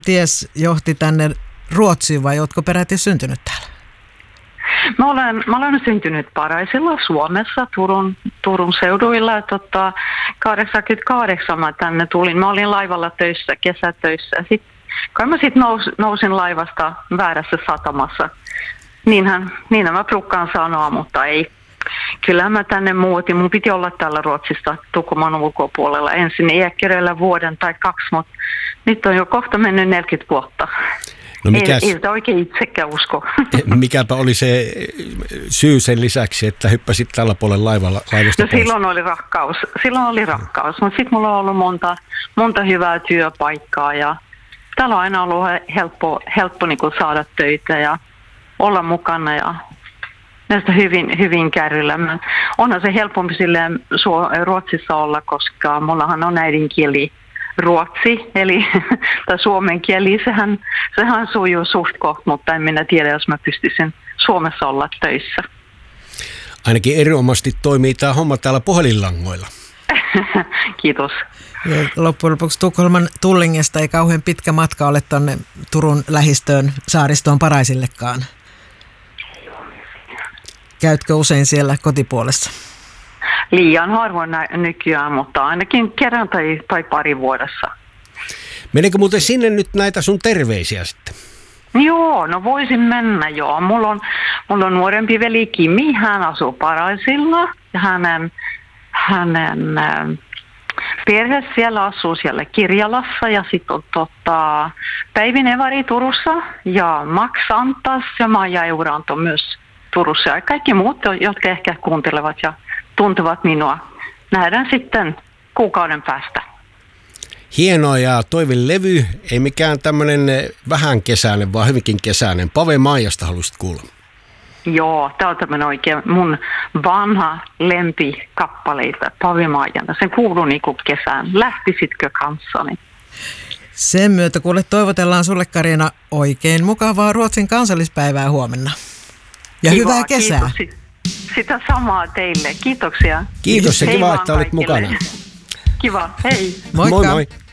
ties johti tänne Ruotsiin vai oletko peräti syntynyt täällä? Mä olen syntynyt Paraisilla Suomessa, Turun seuduilla. 88 mä tänne tulin. Mä olin laivalla töissä, kesätöissä. Kai mä sitten nousin laivasta väärässä satamassa. Niinhän mä prukkaan sanoa, mutta ei. Kyllä mä tänne muutin. Mun piti olla täällä Ruotsista Tukholman ulkopuolella ensin iäkkäreillä vuoden tai 2, mutta nyt on jo kohta mennyt 40 vuotta. No ei sitä oikein itsekään usko. Mikäpä oli se syy sen lisäksi, että hyppäsit tällä puolella laivasta pois? Silloin oli rakkaus, mutta sitten mulla on ollut monta hyvää työpaikkaa ja täällä on aina ollut helppo niin kuin saada töitä ja olla mukana ja näistä hyvin kärryllä. Onhan se helpompi silleen Ruotsissa olla, koska mullahan on äidinkieli ruotsi, eli tai suomen kieli, sehän sujuu suht koht, mutta en minä tiedä, jos mä pystyisin Suomessa olla töissä. Ainakin erinomaisesti toimii tämä homma täällä puhelinlangoilla. Kiitos. Ja loppujen lopuksi Tukholman Tullingesta ei kauhean pitkä matka ole tuonne Turun lähistöön saaristoon Paraisillekaan. Käytkö usein siellä kotipuolessa? Liian harvoin nykyään, mutta ainakin kerran tai pari vuodessa. Meneekö muuten sinne nyt näitä sun terveisiä sitten? Joo, no voisin mennä joo. Mulla on nuorempi veli Kimi, hän asuu Paraisilla ja hänen perhe siellä asuu siellä Kirjalassa ja sitten on Päivi Nevari Turussa ja Max Antas ja Maija Euranto myös Turussa ja kaikki muut, jotka ehkä kuuntelevat ja tuntuvat minua. Nähdään sitten kuukauden päästä. Hienoa ja Toivin levy, ei mikään tämmöinen vähän kesäinen, vaan hyvinkin kesäinen. Pave Maijasta haluaisit kuulla. Joo, tämä on tämmöinen oikein mun vanha lempikappaleita Pave Maijana. Se kuuluu niinku kesään. Lähtisitkö kanssani? Sen myötä kuule toivotellaan sulle Karina oikein mukavaa Ruotsin kansallispäivää huomenna. Ja kiva, hyvää kesää. Kiitos. Sitä samaa teille. Kiitoksia. Kiitos ja kiva, että olit mukana. Kiva, hei. Moikka. Moi moi.